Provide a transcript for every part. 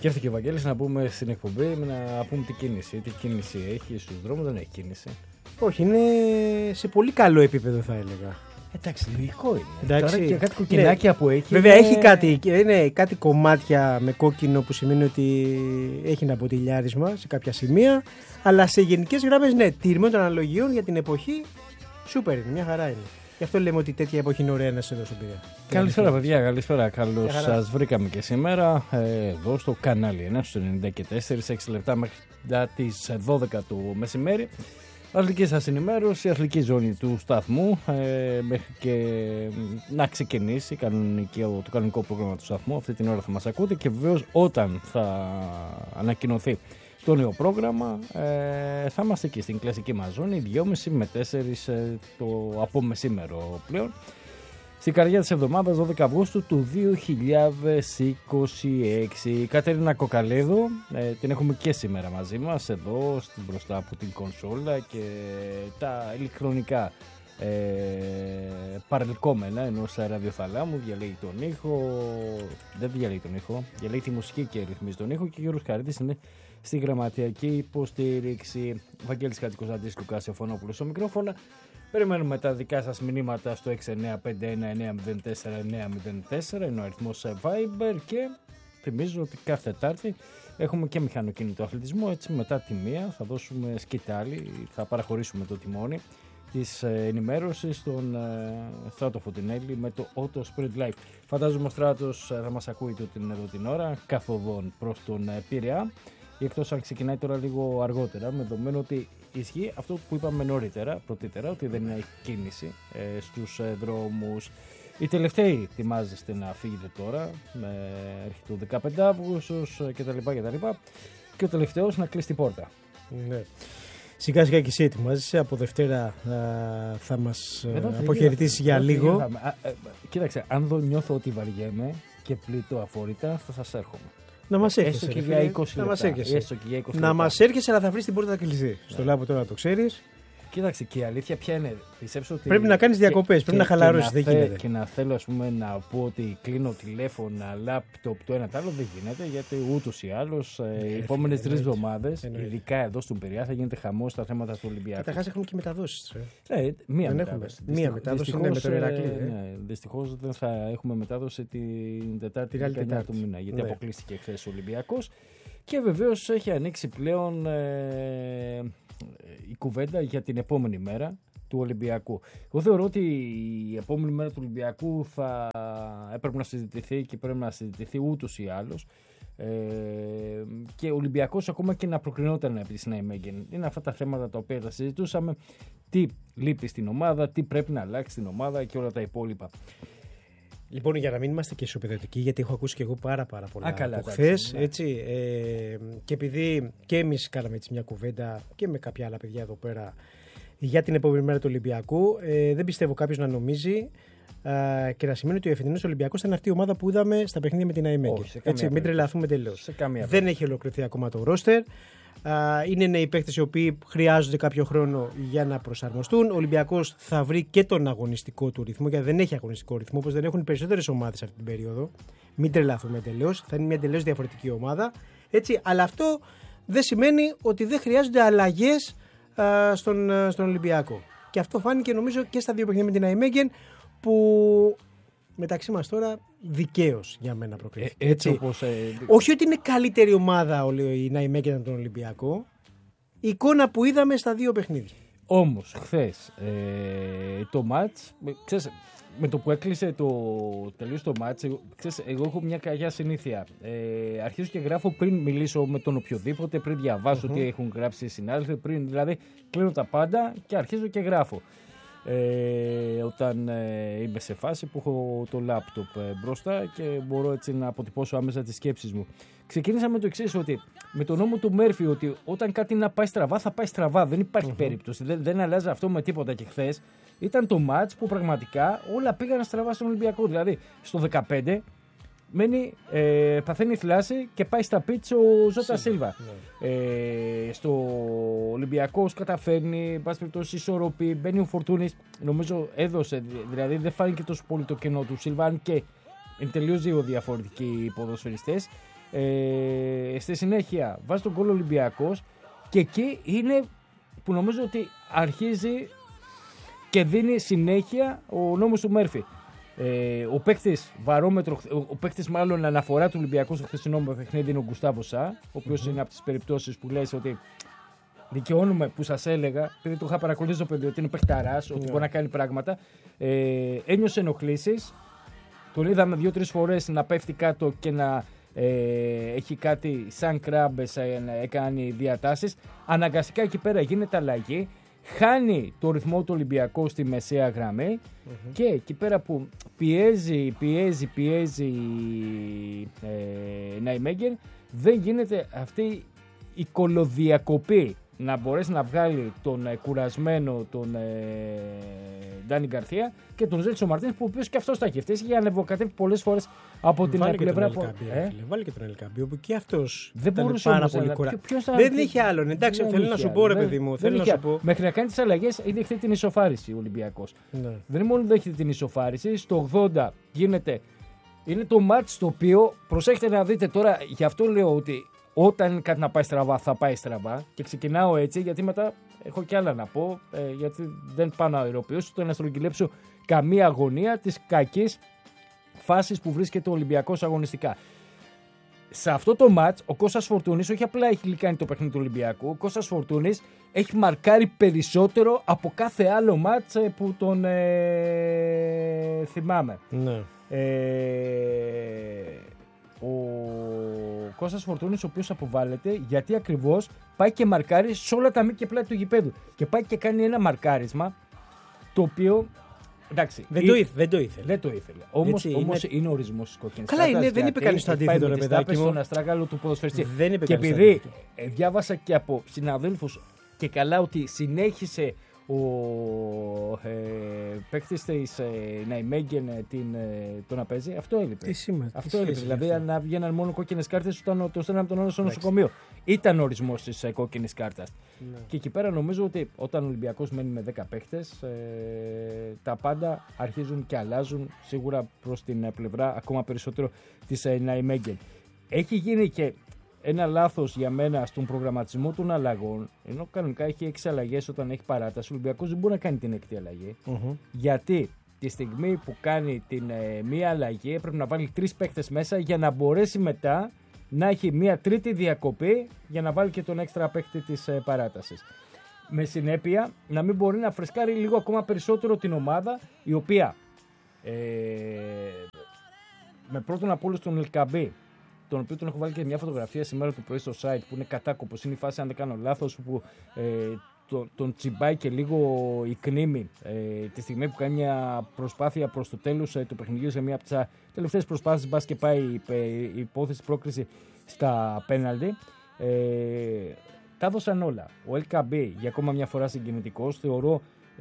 Σκέφτηκε ο Βαγγέλης να πούμε στην εκπομπή να πούμε τι κίνηση έχει στους δρόμους, δεν έχει κίνηση. Όχι, είναι σε πολύ καλό επίπεδο θα έλεγα. Εντάξει, λογικό είναι. Εντάξει. Τώρα και κάτι κοκκινάκια που έχει. Βέβαια έχει κάτι κομμάτια με κόκκινο που σημαίνει ότι έχει ένα ποτηλιάρισμα σε κάποια σημεία. Αλλά σε γενικές γραμμές, ναι, τηρημένο των αναλογιών για την εποχή, σούπερ είναι, μια χαρά είναι. Γι' αυτό λέμε ότι τέτοια εποχή είναι ωραία να σε εδώ στον Πειραιά. Καλησπέρα, παιδιά, καλησπέρα. Καλώς σας βρήκαμε και σήμερα εδώ στο κανάλι 1, στο 90 και 4, 6 λεπτά μέχρι τις 12 το μεσημέρι. Αθλητική σας ενημέρωση, αθλητική ζώνη του σταθμού μέχρι και να ξεκινήσει το κανονικό πρόγραμμα του σταθμού. Αυτή την ώρα θα μας ακούτε και βεβαίως όταν θα ανακοινωθεί το νέο πρόγραμμα θα είμαστε εκεί στην κλασική μας ζώνη 2.30 με 4 το από μεσήμερο πλέον. Στην καρδιά της εβδομάδας 12 Αυγούστου του 2026. Κατερίνα Κοκαλίδου, την έχουμε και σήμερα μαζί μας εδώ μπροστά από την κονσόλα και τα ηλεκτρονικά παρελκόμενα ενός ραδιοθαλάμου. Διαλέγει τον ήχο, δεν διαλέγει τον ήχο, διαλέγει τη μουσική και ρυθμίζει τον ήχο, και ο Γιώργος Χαρίτης είναι στη γραμματιακή υποστήριξη. Βαγγέλης Χατζικοσταντής, Λουκάς Εφωνόπουλος στο μικρόφωνο. Περιμένουμε τα δικά σας μηνύματα στο 6951-904-904, είναι ο αριθμός Viber, και θυμίζω ότι κάθε Τετάρτη έχουμε και μηχανοκίνητο αθλητισμό. Έτσι μετά τη μία θα δώσουμε σκητάλη, θα παραχωρήσουμε το τιμόνι της ενημέρωσης στον Στράτο Φωτεινέλη με το Auto Sprint Live. Φαντάζομαι ο Στράτος θα μας ακούει εδώ την ώρα, καθοδόν προς τον Πειραιά, εκτός αν ξεκινάει τώρα λίγο αργότερα, με δεδομένο ότι ισχύει αυτό που είπαμε πρωτήτερα, ότι δεν έχει κίνηση στους δρόμους. Οι τελευταίοι ετοιμάζεστε να φύγετε τώρα, έρχεται το 15 Αύγουστος κτλ. Και ο τελευταίος να κλείσει την πόρτα. Ναι. Σιγά σιγά και εσύ ετοιμάζεσαι. Από Δευτέρα θα μας αποχαιρετήσεις για λίγο. Κοίταξε, αν δεν νιώθω ότι βαριέμαι και πλήττω αφόρητα, θα σας έρχομαι. Να μας έρχεσαι. Έστω και για 20 λεπτά. Να μας έρχεσαι, αλλά θα βρεις την πόρτα να κλειστεί. Στο λέω από τώρα να το ξέρεις. Κοίταξε, και η αλήθεια ποια είναι. Πιστεύω ότι πρέπει να κάνεις διακοπές, πρέπει να χαλαρώσεις. Δεν γίνεται. Και να θέλω, ας πούμε, να πω ότι κλείνω τηλέφωνα, λάπτοπ, το ένα το άλλο, δεν γίνεται. Γιατί ούτως ή άλλως οι επόμενες 3 εβδομάδες, ειδικά εδώ στον Πειραιά, θα γίνεται χαμός στα θέματα του Ολυμπιακού. Καταρχάς έχουμε και μεταδόσεις. Μία μετάδοση. Μία μετάδοση είναι με τον Ηρακλή. Δυστυχώς δεν θα έχουμε μετάδοση την Τετάρτη του μήνα, γιατί αποκλείστηκε χθες ο Ολυμπιακός. Και βεβαίως έχει ανοίξει πλέον η κουβέντα για την επόμενη μέρα του Ολυμπιακού. Εγώ θεωρώ ότι η επόμενη μέρα του Ολυμπιακού θα έπρεπε να συζητηθεί και πρέπει να συζητηθεί ούτως ή άλλως. Και ο Ολυμπιακός ακόμα και να προκρινόταν επί της Ναϊμέγεν. Είναι αυτά τα θέματα τα οποία τα συζητούσαμε. Τι λείπει στην ομάδα, τι πρέπει να αλλάξει στην ομάδα και όλα τα υπόλοιπα. Λοιπόν, για να μην είμαστε και ισοπεδωτικοί, γιατί έχω ακούσει και εγώ πάρα πολλά από χθες, έτσι, και επειδή και εμείς κάναμε έτσι μια κουβέντα και με κάποια άλλα παιδιά εδώ πέρα για την επόμενη μέρα του Ολυμπιακού, δεν πιστεύω κάποιος να νομίζει και να σημαίνει ότι ο εφετινός Ολυμπιακός ήταν αυτή η ομάδα που είδαμε στα παιχνίδια με την ΑΕΜΕΚ. Έτσι, μην τρελαθούμε τελείως. Δεν έχει ολοκληρωθεί ακόμα το ρόστερ. Είναι νέοι παίκτες οι οποίοι χρειάζονται κάποιο χρόνο για να προσαρμοστούν. Ο Ολυμπιακός θα βρει και τον αγωνιστικό του ρυθμό, γιατί δεν έχει αγωνιστικό ρυθμό, όπως δεν έχουν οι περισσότερες ομάδες αυτή την περίοδο. Μην τρελαθούμε τελείως. Θα είναι μια τελείως διαφορετική ομάδα. Έτσι, αλλά αυτό δεν σημαίνει ότι δεν χρειάζονται αλλαγές στον Ολυμπιακό. Και αυτό φάνηκε νομίζω και στα δύο παιχνίδια με την ΑΕΜΕΓΕΝ, που μεταξύ μας τώρα δικαίως για μένα προκρίθηκε. Όχι ότι είναι καλύτερη ομάδα η Ναϊμέγεν από τον Ολυμπιακό, η εικόνα που είδαμε στα δύο παιχνίδια. Όμως χθες το μάτς, ξέρεις, με το που έκλεισε τελείωσε το μάτς, εγώ έχω μια κακιά συνήθεια. Αρχίζω και γράφω πριν μιλήσω με τον οποιοδήποτε, πριν διαβάσω τι έχουν γράψει οι συνάδελφοι, δηλαδή κλείνω τα πάντα και αρχίζω και γράφω. Όταν είμαι σε φάση που έχω το λάπτοπ μπροστά και μπορώ έτσι να αποτυπώσω άμεσα τις σκέψεις μου. Ξεκίνησα με το εξής, ότι με τον νόμο του Μέρφυ, ότι όταν κάτι να πάει στραβά θα πάει στραβά, δεν υπάρχει περίπτωση, δεν αλλάζει αυτό με τίποτα. Και χθες ήταν το μάτς που πραγματικά όλα πήγαν στραβά στον Ολυμπιακό. Δηλαδή στο 15 παθαίνει θλάση και πάει στα πίτς ο Ζώτα Σίλβα. Στο Ολυμπιακός καταφέρνει, εν πάση περιπτώσει, ισορροπεί, μπαίνει ο Φορτούνης, νομίζω έδωσε, δηλαδή δεν φάνηκε τόσο πολύ το κενό του Σίλβα, αν και είναι τελείως δύο διαφορετικοί ποδοσφαιριστές. Στη συνέχεια βάζει τον γκολ ο Ολυμπιακός και εκεί είναι που νομίζω ότι αρχίζει και δίνει συνέχεια ο νόμος του Μέρφυ. Ο παίκτης βαρόμετρο, ο παίκτης μάλλον αναφορά του Ολυμπιακού στο χθεσινό παιχνίδι είναι ο Γκουστάβο Σα, ο οποίος είναι από τις περιπτώσεις που λες ότι δικαιώνουμε που σας έλεγα, επειδή το είχα παρακολουθήσει το παιδί ότι είναι παιχταράς, ότι μπορεί να κάνει πράγματα. Ένιωσε ενοχλήσεις. Τον είδαμε 2-3 φορές να πέφτει κάτω και να έχει κάτι σαν κράμπες, να κάνει διατάσεις. Αναγκαστικά εκεί πέρα γίνεται αλλαγή. Χάνει το ρυθμό του Ολυμπιακού στη μεσαία γραμμή και εκεί πέρα που πιέζει Ναϊμέγγεν, δεν γίνεται αυτή η κολοδιακοπή να μπορέσει να βγάλει τον κουρασμένο τον Ντάνι Γκαρθία και τον Ζέλσο Μαρτίνς, που ο οποίος και αυτός τα έχει φτάσει και ανεβοκατεύει πολλές φορές από την πλευρά. Βάλει και τον Ελκαμπή, όπου και αυτός δεν μπορούσε πάρα πολύ κουρασμένος. Δεν είχε άλλον. Εντάξει, θέλω να σου πω, ρε παιδί μου. Μέχρι να κάνει τις αλλαγές, δέχεται την ισοφάριση ο Ολυμπιακός. Δεν είναι μόνο δέχεται την ισοφάριση, στο 80 γίνεται. Είναι το μάτς το οποίο, προσέχετε να δείτε τώρα, γι' αυτό λέω ότι όταν κάτι να πάει στραβά, θα πάει στραβά. Και ξεκινάω έτσι, γιατί μετά έχω κι άλλα να πω. Γιατί δεν πάω να αεροποιήσω, ούτε να στρογγυλέψω καμία αγωνία της κακής φάσης που βρίσκεται ο Ολυμπιακός αγωνιστικά. Σε αυτό το μάτς, ο Κώστας Φορτούνης όχι απλά έχει λικάνει το παιχνίδι του Ολυμπιακού. Ο Κώστας Φορτούνης έχει μαρκάρει περισσότερο από κάθε άλλο μάτς που τον θυμάμαι. Ναι. Ο Κώστας Φορτούνης, ο οποίος αποβάλλεται γιατί ακριβώς πάει και μαρκάρει σε όλα τα μήκη και πλάτη του γηπέδου και πάει και κάνει ένα μαρκάρισμα το οποίο, εντάξει, δεν το ήθελε. Όμως είναι ο ορισμός της κόκκινης κάρτας. Καλά, δεν είπε κανείς το αντίθετο, ρε παιδάκι μου. Στον αστράγαλο του ποδοσφαιριστή. Και επειδή διάβασα και από συναδέλφους και καλά ότι συνέχισε ο παίκτης της Ναϊμέγγεν το να παίζει, αυτό έλειπε. Αυτό έλειπε. Δηλαδή να βγαίναν μόνο κόκκινες κάρτες όταν το στέλναμε τον άλλο στο νοσοκομείο. Ήταν ο ορισμός της κόκκινης κάρτας. Ναι. Και εκεί πέρα νομίζω ότι όταν ο Ολυμπιακός μένει με 10 παίκτες, τα πάντα αρχίζουν και αλλάζουν σίγουρα προς την πλευρά ακόμα περισσότερο της Ναϊμέγγεν. Έχει γίνει και ένα λάθος για μένα στον προγραμματισμό των αλλαγών, ενώ κανονικά έχει 6 αλλαγές όταν έχει παράταση. Ο Ολυμπιακός δεν μπορεί να κάνει την 6η αλλαγή. Γιατί τη στιγμή που κάνει την μία αλλαγή έπρεπε να βάλει 3 παίκτες μέσα για να μπορέσει μετά να έχει μία τρίτη διακοπή για να βάλει και τον έξτρα παίκτη της παράτασης. Με συνέπεια να μην μπορεί να φρεσκάρει λίγο ακόμα περισσότερο την ομάδα, η οποία με πρώτον απ' όλους τον Ελκαμπή, τον οποίο τον έχω βάλει και μια φωτογραφία σήμερα το πρωί στο site, που είναι κατάκοπος. Είναι η φάση, αν δεν κάνω λάθος, που τον τσιμπάει και λίγο η κνήμη τη στιγμή που κάνει μια προσπάθεια προς το τέλος του παιχνιδιού, σε μια από τις τελευταίες προσπάθειες, μπας και πάει η υπόθεση πρόκριση στα πέναλτι. Τα έδωσαν όλα. Ο LKB για ακόμα μια φορά συγκινητικός. Θεωρώ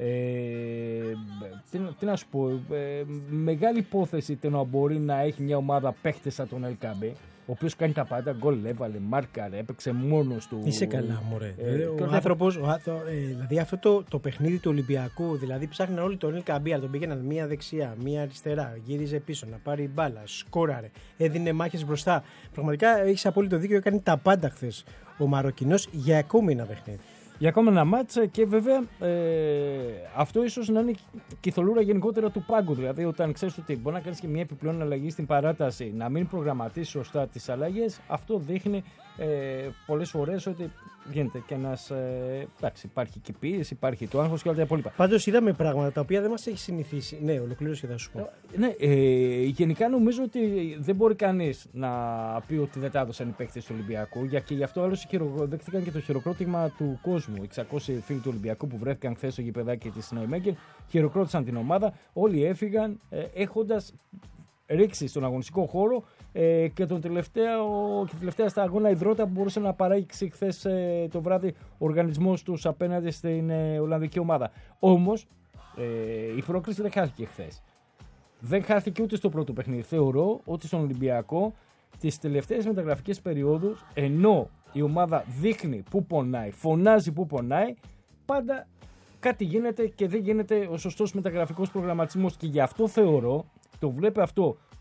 τι να σου πω, μεγάλη υπόθεση το να μπορεί να έχει μια ομάδα παίχτες σαν τον LKB, ο οποίος κάνει τα πάντα, γκολ έβαλε, μάρκαρε, έπαιξε μόνος του. Είσαι καλά, μωρέ. Ο άνθρωπος, δηλαδή αυτό το παιχνίδι του Ολυμπιακού, δηλαδή ψάχναν όλοι τον LKB, αλλά τον πήγαιναν μία δεξιά, μία αριστερά, γύριζε πίσω να πάρει μπάλα, σκόραρε, έδινε μάχες μπροστά. Πραγματικά έχεις απόλυτο δίκιο, έκανε τα πάντα χθες ο Μαροκινός για ακόμη ένα παιχνίδι. Για ακόμα ένα μάτς, και βέβαια αυτό ίσως να είναι και η θολούρα γενικότερα του πάγκου. Δηλαδή, όταν ξέρεις ότι μπορεί να κάνεις και μια επιπλέον αλλαγή στην παράταση, να μην προγραμματίσεις σωστά τις αλλαγές, αυτό δείχνει πολλές φορές ότι γίνεται και ένας. Εντάξει, υπάρχει και πίεση, υπάρχει το άγχος και όλα τα υπόλοιπα. Πάντως, είδαμε πράγματα τα οποία δεν μας έχει συνηθίσει. Ναι, ολοκλήρωσε και θα σου πω. Ναι, γενικά νομίζω ότι δεν μπορεί κανείς να πει ότι δεν τα έδωσαν οι παίκτες του Ολυμπιακού, και γι' αυτό άλλως δέχτηκαν και το χειροκρότημα του κόσμου. 600 φίλοι του Ολυμπιακού που βρέθηκαν χθες στο γηπεδάκι της Ναϊμέγγεν χειροκρότησαν την ομάδα. Όλοι έφυγαν έχοντας ρίξει στον αγωνιστικό χώρο και την τελευταία στα αγώνα υδρότα που μπορούσε να παράγει χθες το βράδυ ο οργανισμός τους απέναντι στην Ολλανδική ομάδα. Όμως η πρόκριση δεν χάθηκε χθες. Δεν χάθηκε ούτε στο πρώτο παιχνίδι. Θεωρώ ότι στον Ολυμπιακό τις τελευταίες μεταγραφικές περιόδους, ενώ η ομάδα δείχνει που πονάει, φωνάζει που πονάει, πάντα κάτι γίνεται και δεν γίνεται ο σωστός μεταγραφικός προγραμματισμός. Και γι' αυτό θεωρώ, το βλέπει αυτό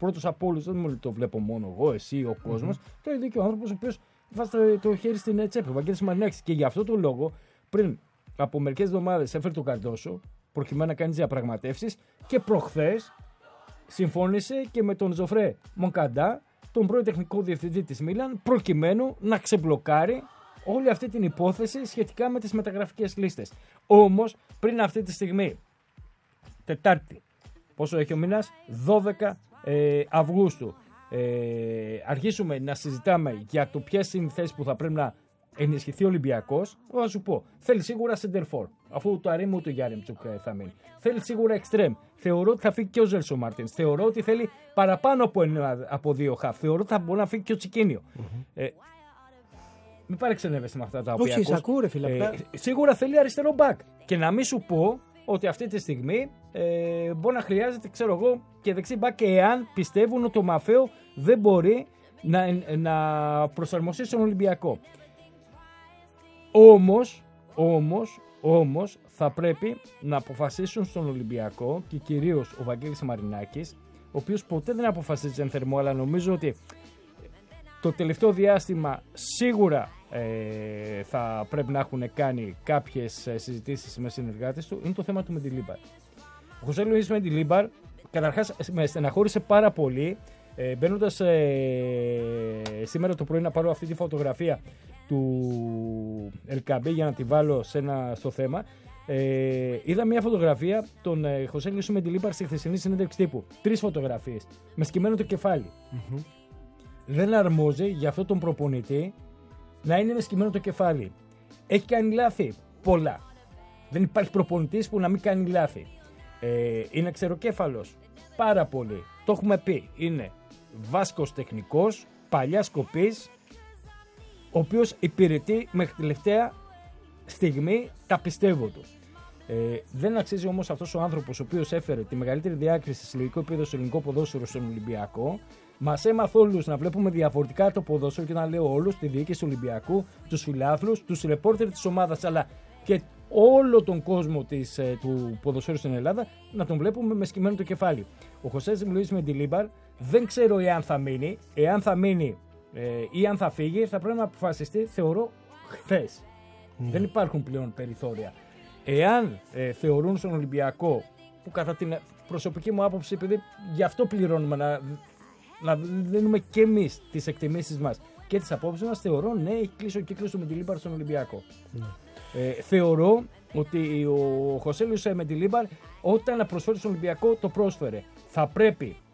πρώτος από όλους, δεν το βλέπω μόνο εγώ, εσύ, ο κόσμος, το ίδιο και ο άνθρωπος ο οποίος βάζει το χέρι στην τσέπη, ο Βαγγέλης Μαρινάκης. Και γι' αυτό το λόγο, πριν από μερικές εβδομάδες έφερε τον Καρντόσο, προκειμένου να κάνει διαπραγματεύσεις, και προχθές συμφώνησε και με τον Ζωφρέ Μονκαντά, τον πρώην τεχνικό διευθυντή της Μίλαν, προκειμένου να ξεμπλοκάρει όλη αυτή την υπόθεση σχετικά με τις μεταγραφικές λίστες. Όμως, πριν αυτή τη στιγμή, Τετάρτη, πόσο έχει ο μήνας, 12 Αυγούστου, αρχίσουμε να συζητάμε για το ποιες είναι οι θέσεις που θα πρέπει να ενισχυθεί ο Ολυμπιακός. Θα σου πω, θέλει σίγουρα center for, αφού το Αρέμου του Γιάρεμτσουκ θα μείνει. Θέλει σίγουρα extreme. Θεωρώ ότι θα φύγει και ο Ζέλσο Μάρτινς. Θεωρώ ότι θέλει παραπάνω από 2 χαφ. Θεωρώ ότι θα μπορεί να φύγει και ο Τσικίνιο. Μην παρεξενεύεσαι με αυτά τα οποία ακούς. Όχι, ακούω ρε φίλε. Σίγουρα θέλει αριστερό back. Και να μην σου πω ότι αυτή τη στιγμή μπορεί να χρειάζεται, ξέρω εγώ, και δεξί back, εάν πιστεύουν ότι ο Μαφέο δεν μπορεί να προσαρμοστεί στον Ολυμπιακό. Όμως θα πρέπει να αποφασίσουν στον Ολυμπιακό, και κυρίως ο Βαγγέλης Μαρινάκης, ο οποίος ποτέ δεν αποφασίζει εν θερμό, αλλά νομίζω ότι το τελευταίο διάστημα σίγουρα θα πρέπει να έχουν κάνει κάποιες συζητήσεις με συνεργάτες του, είναι το θέμα του Μεντιλίμπαρ. Ο Χωσέ Λουίς Μεντιλίμπαρ καταρχάς με στεναχώρησε πάρα πολύ, μπαίνοντας σήμερα το πρωί να πάρω αυτή τη φωτογραφία του Ελκαμπή για να τη βάλω στο θέμα. Είδα μια φωτογραφία τον Χωσέ Λουίς Μεντιλίμπαρ στη χθεσινή συνέντευξη τύπου. 3 φωτογραφίες με σκυμμένο το κεφάλι. Δεν αρμόζει για αυτόν τον προπονητή να είναι με σκυμμένο το κεφάλι. Έχει κάνει λάθη πολλά. Δεν υπάρχει προπονητής που να μην κάνει λάθη. Είναι ξεροκέφαλος πάρα πολύ. Το έχουμε πει. Είναι Βάσκος τεχνικός, παλιάς κοπής, ο οποίος υπηρετεί μέχρι τη τελευταία στιγμή τα πιστεύω του. Δεν αξίζει όμως αυτός ο άνθρωπος ο οποίος έφερε τη μεγαλύτερη διάκριση σε συλλογικό επίπεδο στο ελληνικό ποδόσφαιρο στον Ολυμπιακό. Μας έμαθε όλους να βλέπουμε διαφορετικά το ποδόσφαιρο, και να λέω όλους, τη διοίκηση του Ολυμπιακού, τους φιλάθλους, τους ρεπόρτερ της ομάδας, αλλά και όλο τον κόσμο του ποδοσφαίρου στην Ελλάδα, να τον βλέπουμε με σκυμμένο το κεφάλι. Ο Χωσέ Λουίς Μεντιλίμπαρ δεν ξέρω εάν θα μείνει. Εάν θα μείνει ή αν θα φύγει, θα πρέπει να αποφασιστεί, θεωρώ, χθες. Δεν υπάρχουν πλέον περιθώρια. Εάν θεωρούν στον Ολυμπιακό, που κατά την προσωπική μου άποψη, επειδή γι' αυτό πληρώνουμε να δίνουμε και εμείς τις εκτιμήσεις μας και τις απόψεις μας, θεωρώ ναι, έχει κλείσει ο κύκλος του Μεντιλίμπαρ στον Ολυμπιακό. Θεωρώ ότι ο Χωσέ Λουίς Μεντιλίμπαρ, όταν να προσφέρει στον Ολυμπιακό, το πρόσφερε. Θα πρέπει